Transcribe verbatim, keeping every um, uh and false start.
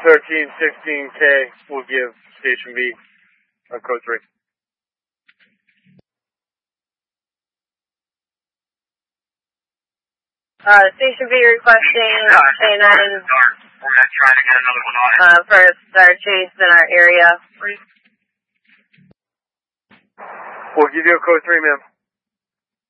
thirteen sixteen K will give Station B a code three. Uh, Station B requesting K nine We're going to try to get another one on it. uh, for a star chase in our area. We'll give you a code three, ma'am.